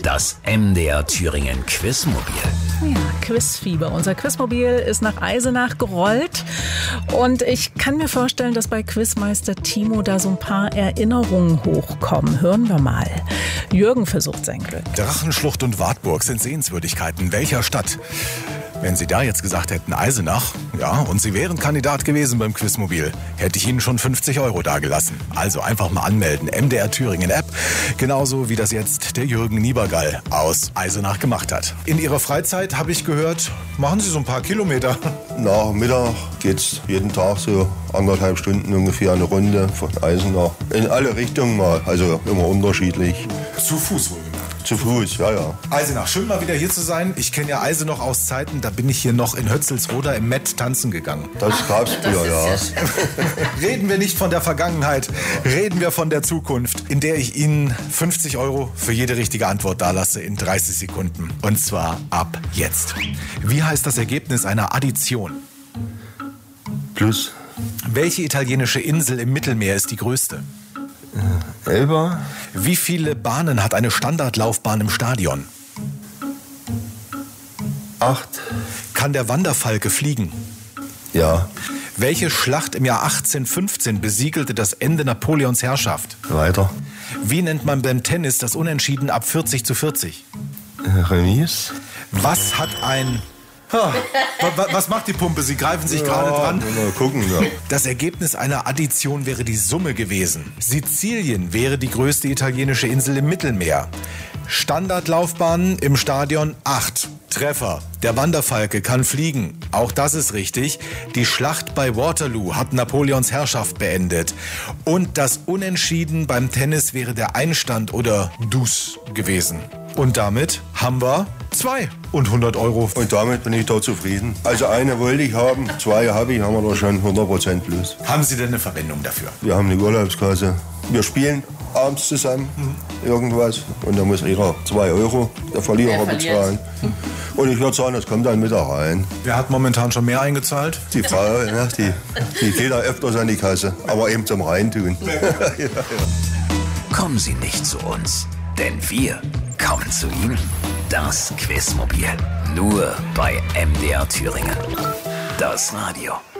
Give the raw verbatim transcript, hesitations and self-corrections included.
Das M D R Thüringen Quizmobil. Ja, Quizfieber. Unser Quizmobil ist nach Eisenach gerollt. Und ich kann mir vorstellen, dass bei Quizmeister Timo da so ein paar Erinnerungen hochkommen. Hören wir mal. Jürgen versucht sein Glück. Drachenschlucht und Wartburg sind Sehenswürdigkeiten welcher Stadt? Wenn Sie da jetzt gesagt hätten Eisenach, ja, und Sie wären Kandidat gewesen beim Quizmobil, hätte ich Ihnen schon fünfzig Euro dagelassen. Also einfach mal anmelden, M D R Thüringen App, genauso wie das jetzt der Jürgen Niebergall aus Eisenach gemacht hat. In Ihrer Freizeit, habe ich gehört, machen Sie so ein paar Kilometer. Nach Mittag geht's jeden Tag so anderthalb Stunden ungefähr eine Runde von Eisenach. In alle Richtungen mal, also immer unterschiedlich. Zu Fuß wohlgemerkt. Zu Fuß, ja, ja. Eisenach, schön mal wieder hier zu sein. Ich kenne ja Eisenach aus Zeiten, da bin ich hier noch in Hötzelsroda im Met tanzen gegangen. Das gab's früher, ja. Reden wir nicht von der Vergangenheit, reden wir von der Zukunft, in der ich Ihnen fünfzig Euro für jede richtige Antwort dalasse in dreißig Sekunden. Und zwar ab jetzt. Wie heißt das Ergebnis einer Addition? Plus. Welche italienische Insel im Mittelmeer ist die größte? Elba. Wie viele Bahnen hat eine Standardlaufbahn im Stadion? Acht. Kann der Wanderfalke fliegen? Ja. Welche Schlacht im Jahr achtzehnhundertfünfzehn besiegelte das Ende Napoleons Herrschaft? Weiter. Wie nennt man beim Tennis das Unentschieden ab vierzig zu vierzig? Remis. Was hat ein... Ha, wa- was macht die Pumpe? Sie greifen sich Ja, gerade dran. Mal gucken, ja. Das Ergebnis einer Addition wäre die Summe gewesen. Sizilien wäre die größte italienische Insel im Mittelmeer. Standardlaufbahnen im Stadion acht. Treffer. Der Wanderfalke kann fliegen. Auch das ist richtig. Die Schlacht bei Waterloo hat Napoleons Herrschaft beendet. Und das Unentschieden beim Tennis wäre der Einstand oder Dus gewesen. Und damit haben wir zwei und hundert Euro. Und damit bin ich da zufrieden. Also eine wollte ich haben, zwei habe ich, haben wir da schon hundert Prozent plus. Haben Sie denn eine Verwendung dafür? Wir haben eine Urlaubskasse. Wir spielen abends zusammen mhm. irgendwas und da muss jeder zwei Euro, der Verlierer, bezahlen. Und ich würde sagen, das kommt dann mit da rein. Wer hat momentan schon mehr eingezahlt? Die Frau, ne, die, die geht da öfters an die Kasse, aber eben zum Reintun. ja, ja. Kommen Sie nicht zu uns, denn wir kommen zu Ihnen. Das Quizmobil. Nur bei M D R Thüringen. Das Radio.